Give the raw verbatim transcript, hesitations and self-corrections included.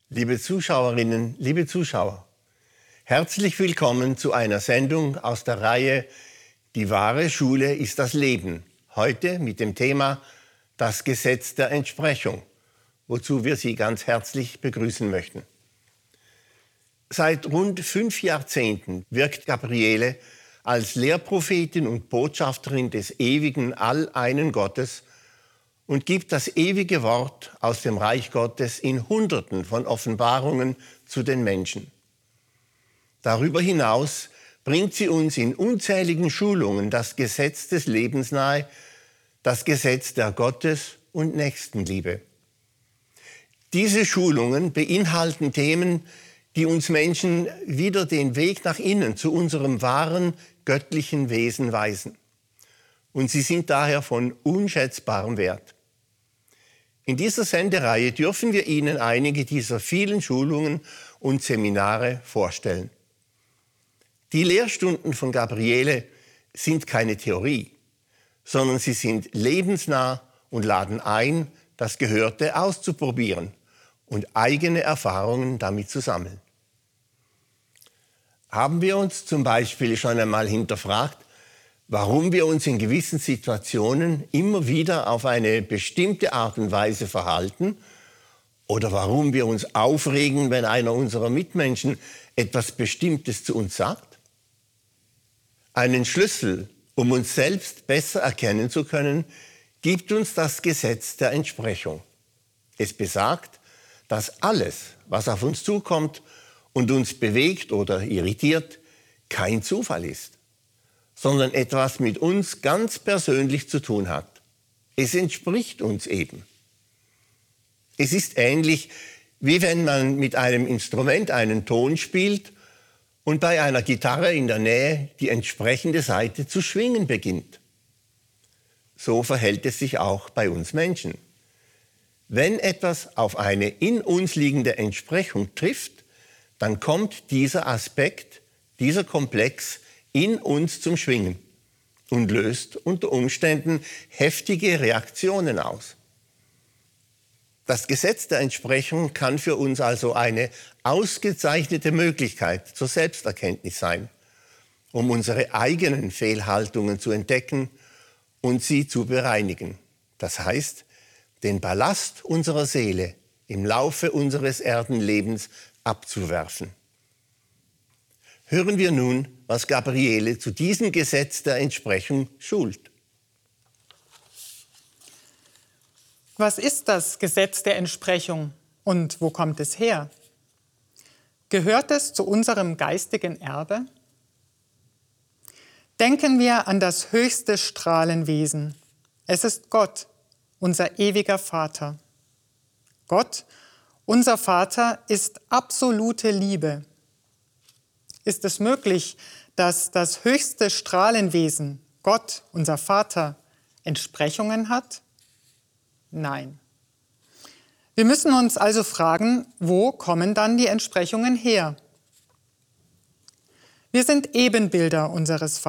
Liebe Zuschauerinnen, liebe Zuschauer, herzlich willkommen zu einer Sendung aus der Reihe Die wahre Schule ist das Leben. Heute mit dem Thema Das Gesetz der Entsprechung, wozu wir Sie ganz herzlich begrüßen möchten. Seit rund fünf Jahrzehnten wirkt Gabriele als Lehrprophetin und Botschafterin des ewigen Alleinen Gottes und gibt das ewige Wort aus dem Reich Gottes in Hunderten von Offenbarungen zu den Menschen. Darüber hinaus bringt sie uns in unzähligen Schulungen das Gesetz des Lebens nahe, das Gesetz der Gottes- und Nächstenliebe. Diese Schulungen beinhalten Themen, die uns Menschen wieder den Weg nach innen zu unserem wahren göttlichen Wesen weisen. Und sie sind daher von unschätzbarem Wert. In dieser Sendereihe dürfen wir Ihnen einige dieser vielen Schulungen und Seminare vorstellen. Die Lehrstunden von Gabriele sind keine Theorie, sondern sie sind lebensnah und laden ein, das Gehörte auszuprobieren und eigene Erfahrungen damit zu sammeln. Haben wir uns zum Beispiel schon einmal hinterfragt, warum wir uns in gewissen Situationen immer wieder auf eine bestimmte Art und Weise verhalten oder warum wir uns aufregen, wenn einer unserer Mitmenschen etwas Bestimmtes zu uns sagt? Einen Schlüssel, um uns selbst besser erkennen zu können, gibt uns das Gesetz der Entsprechung. Es besagt, dass alles, was auf uns zukommt und uns bewegt oder irritiert, kein Zufall ist, sondern etwas mit uns ganz persönlich zu tun hat. Es entspricht uns eben. Es ist ähnlich, wie wenn man mit einem Instrument einen Ton spielt und bei einer Gitarre in der Nähe die entsprechende Saite zu schwingen beginnt. So verhält es sich auch bei uns Menschen. Wenn etwas auf eine in uns liegende Entsprechung trifft, dann kommt dieser Aspekt, dieser Komplex in uns zum Schwingen und löst unter Umständen heftige Reaktionen aus. Das Gesetz der Entsprechung kann für uns also eine ausgezeichnete Möglichkeit zur Selbsterkenntnis sein, um unsere eigenen Fehlhaltungen zu entdecken und sie zu bereinigen. Das heißt, den Ballast unserer Seele im Laufe unseres Erdenlebens abzuwerfen. Hören wir nun, was Gabriele zu diesem Gesetz der Entsprechung schult. Was ist das Gesetz der Entsprechung und wo kommt es her? Gehört es zu unserem geistigen Erbe? Denken wir an das höchste Strahlenwesen. Es ist Gott, unser ewiger Vater. Gott, unser Vater, ist absolute Liebe. Ist es möglich, dass das höchste Strahlenwesen, Gott, unser Vater, Entsprechungen hat? Nein. Wir müssen uns also fragen, wo kommen dann die Entsprechungen her? Wir sind Ebenbilder unseres Vaters.